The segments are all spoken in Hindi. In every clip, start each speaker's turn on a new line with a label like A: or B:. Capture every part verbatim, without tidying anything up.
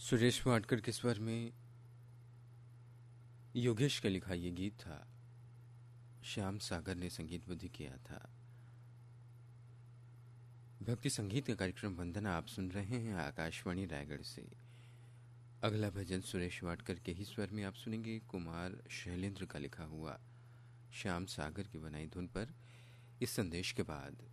A: सुरेश वाडकर के स्वर में योगेश का लिखा ये गीत था। श्याम सागर ने संगीतबद्ध किया था। भक्ति संगीत का कार्यक्रम वंदना आप सुन रहे हैं आकाशवाणी रायगढ़ से। अगला भजन सुरेश वाडकर के ही स्वर में आप सुनेंगे कुमार शैलेंद्र का लिखा हुआ श्याम सागर की बनाई धुन पर इस संदेश के बाद।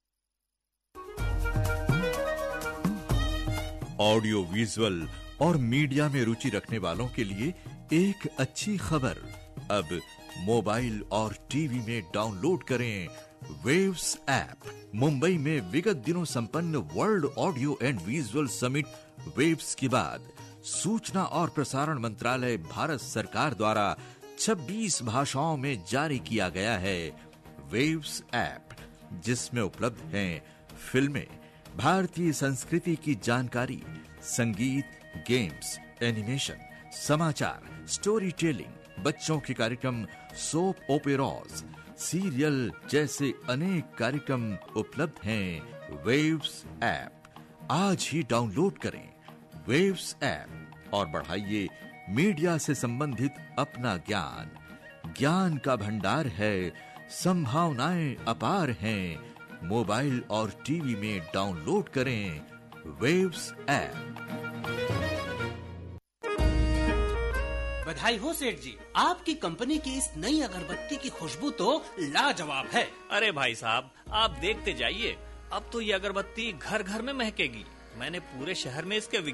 B: ऑडियो विजुअल और मीडिया में रुचि रखने वालों के लिए एक अच्छी खबर। अब मोबाइल और टीवी में डाउनलोड करें वेव्स ऐप। मुंबई में विगत दिनों संपन्न world audio and visual summit waves के बाद सूचना और प्रसारण मंत्रालय भारत सरकार द्वारा छब्बीस भाषाओं में जारी किया गया है वेव्स ऐप, जिसमें उपलब्ध हैं फिल्में, भारतीय संस्कृति की जानकारी, संगीत, गेम्स, एनिमेशन, समाचार, स्टोरी टेलिंग, बच्चों के कार्यक्रम, सोप ओपेराज, सीरियल जैसे अनेक कार्यक्रम उपलब्ध हैं वेव्स ऐप। आज ही डाउनलोड करें वेव्स ऐप और बढ़ाइए मीडिया से संबंधित अपना ज्ञान। ज्ञान का भंडार है, संभावनाएं अपार हैं। मोबाइल और टीवी में डाउनलोड करें वेव्स ऐप।
C: बधाई हो सेठ जी, आपकी कंपनी की इस नई अगरबत्ती की खुशबू तो लाजवाब है।
D: अरे भाई साहब, आप देखते जाइए, अब तो ये अगरबत्ती घर घर में महकेगी। मैंने पूरे शहर में इसके